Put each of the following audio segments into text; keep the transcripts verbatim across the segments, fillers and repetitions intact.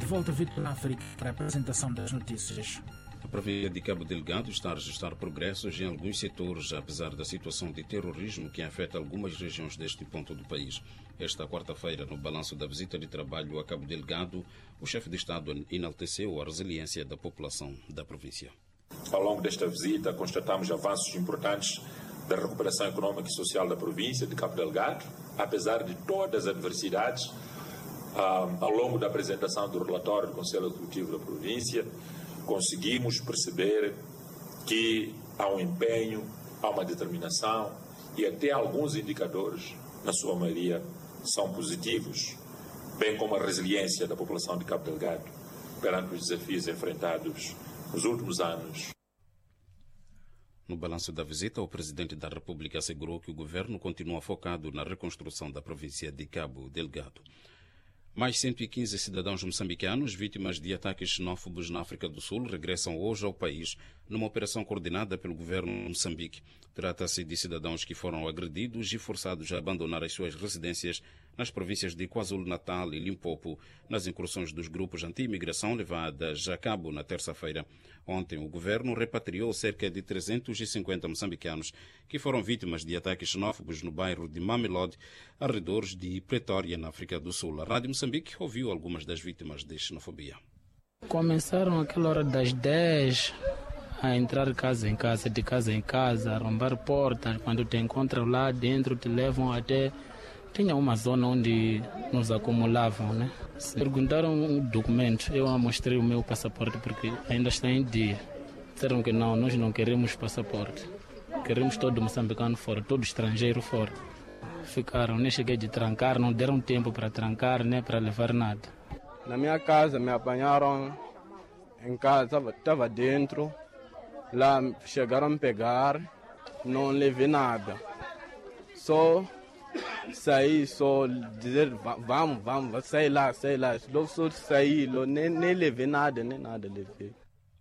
volta Vitor África para a apresentação das notícias. A província de Cabo Delgado está a registrar progressos em alguns setores, apesar da situação de terrorismo que afeta algumas regiões deste ponto do país. Esta quarta-feira, no balanço da visita de trabalho a Cabo Delgado, o chefe de Estado enalteceu a resiliência da população da província. Ao longo desta visita, constatamos avanços importantes da recuperação econômica e social da província de Cabo Delgado, apesar de todas as adversidades. Ao longo da apresentação do relatório do Conselho Executivo da província, conseguimos perceber que há um empenho, há uma determinação e até alguns indicadores, na sua maioria, são positivos, bem como a resiliência da população de Cabo Delgado perante os desafios enfrentados nos últimos anos. No balanço da visita, o presidente da República assegurou que o governo continua focado na reconstrução da província de Cabo Delgado. Mais cento e quinze cidadãos moçambicanos vítimas de ataques xenófobos na África do Sul regressam hoje ao país numa operação coordenada pelo governo de Moçambique. Trata-se de cidadãos que foram agredidos e forçados a abandonar as suas residências nas províncias de KwaZulu-Natal e Limpopo, nas incursões dos grupos anti-imigração levadas a cabo na terça-feira. Ontem, o governo repatriou cerca de trezentos e cinquenta moçambicanos que foram vítimas de ataques xenófobos no bairro de Mamelodi, arredores de Pretória, na África do Sul. A Rádio Moçambique ouviu algumas das vítimas de xenofobia. Começaram aquela hora das dez a entrar casa em casa, de casa em casa, a arrombar portas. Quando te encontram lá dentro, te levam até... Tinha uma zona onde nos acumulavam, né? Perguntaram o documento, eu mostrei o meu passaporte porque ainda está em dia. Disseram que não, nós não queremos passaporte. Queremos todo moçambicano fora, todo estrangeiro fora. Ficaram, nem cheguei de trancar, não deram tempo para trancar, nem para levar nada. Na minha casa me apanharam em casa, estava dentro. Lá chegaram a me pegar, não levei nada. Só saí, só dizer vamos, vamos, sai lá, sai lá. Logo só saí, nem, nem levei nada, nem nada levei.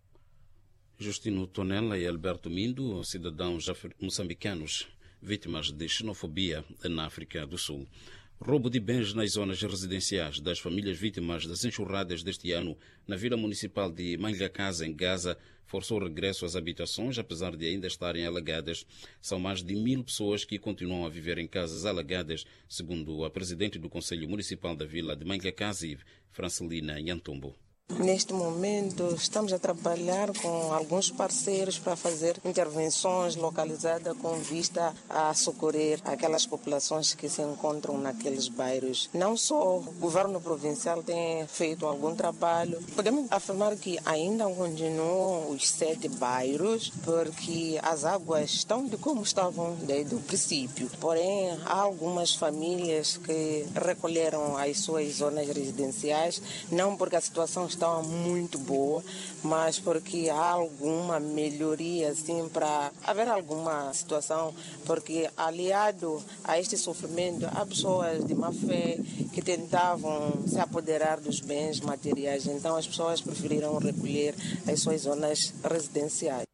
Justino Tonella e Alberto Mindo, cidadãos moçambicanos vítimas de xenofobia na África do Sul. Roubo de bens nas zonas residenciais das famílias vítimas das enxurradas deste ano na Vila Municipal de Manhacasa, em Gaza, forçou o regresso às habitações, apesar de ainda estarem alagadas. São mais de mil pessoas que continuam a viver em casas alagadas, segundo a presidente do Conselho Municipal da Vila de Manhacasa, Francelina Nhantumbo. Neste momento, estamos a trabalhar com alguns parceiros para fazer intervenções localizadas com vista a socorrer aquelas populações que se encontram naqueles bairros. Não só o governo provincial tem feito algum trabalho, podemos afirmar que ainda continuam os sete bairros, porque as águas estão de como estavam desde o princípio. Porém, há algumas famílias que recolheram as suas zonas residenciais, não porque a situação está está muito boa, mas porque há alguma melhoria assim para haver alguma situação, porque aliado a este sofrimento há pessoas de má fé que tentavam se apoderar dos bens materiais, então as pessoas preferiram recolher as suas zonas residenciais.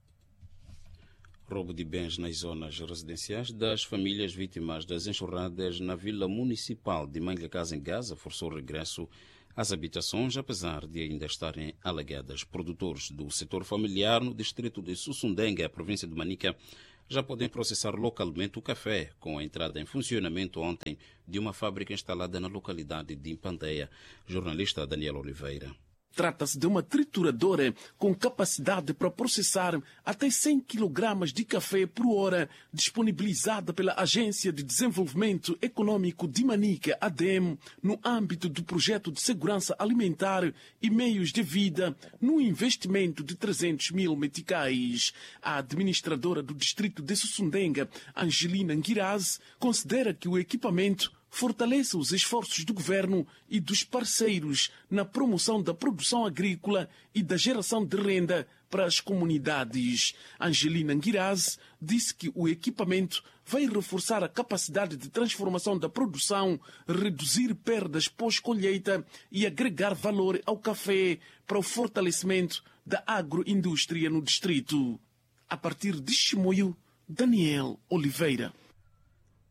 Roubo de bens nas zonas residenciais das famílias vítimas das enxurradas na Vila Municipal de Manhacasa, em Gaza, forçou o regresso às habitações, apesar de ainda estarem alagadas. Produtores do setor familiar no distrito de Sussundenga, província de Manica, já podem processar localmente o café, com a entrada em funcionamento ontem de uma fábrica instalada na localidade de Impandeia. Jornalista Daniel Oliveira. Trata-se de uma trituradora com capacidade para processar até cem quilogramas de café por hora, disponibilizada pela Agência de Desenvolvimento Econômico de Manica, A D E M, no âmbito do projeto de segurança alimentar e meios de vida, no investimento de trezentos mil meticais. A administradora do distrito de Sussundenga, Angelina Ngiraz, considera que o equipamento fortalece os esforços do governo e dos parceiros na promoção da produção agrícola e da geração de renda para as comunidades. Angelina Ngiraz disse que o equipamento vai reforçar a capacidade de transformação da produção, reduzir perdas pós-colheita e agregar valor ao café para o fortalecimento da agroindústria no distrito. A partir de Chimoio, Daniel Oliveira.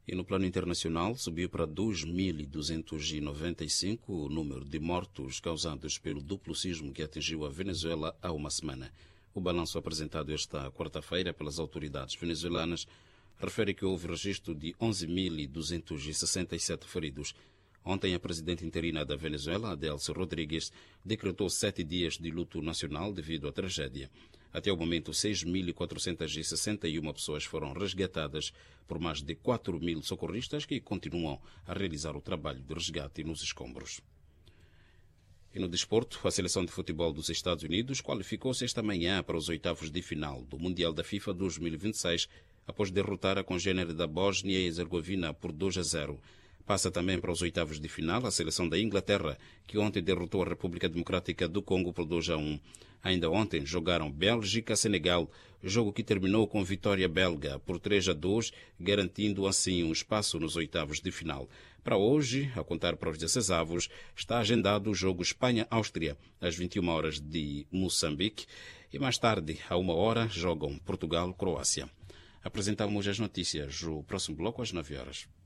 E no plano internacional, subiu para dois mil duzentos e noventa e cinco o número de mortos causados pelo duplo sismo que atingiu a Venezuela há uma semana. O balanço apresentado esta quarta-feira pelas autoridades venezuelanas refere que houve registro de onze mil duzentos e sessenta e sete feridos. Ontem, a presidente interina da Venezuela, Delcy Rodrigues, decretou sete dias de luto nacional devido à tragédia. Até o momento, seis mil quatrocentas e sessenta e uma pessoas foram resgatadas por mais de quatro mil socorristas que continuam a realizar o trabalho de resgate nos escombros. E no desporto, a seleção de futebol dos Estados Unidos qualificou-se esta manhã para os oitavos de final do Mundial da FIFA dois mil e vinte e seis, após derrotar a congênere da Bósnia e Herzegovina por dois a zero. Passa também para os oitavos de final a seleção da Inglaterra, que ontem derrotou a República Democrática do Congo por dois a um. Ainda ontem jogaram Bélgica-Senegal, jogo que terminou com vitória belga por três a dois, garantindo assim um espaço nos oitavos de final. Para hoje, a contar para os dezesseis avos, está agendado o jogo Espanha-Áustria, às vinte e uma horas de Moçambique, e mais tarde, à uma hora, jogam Portugal-Croácia. Apresentamos as notícias, o próximo bloco às nove horas.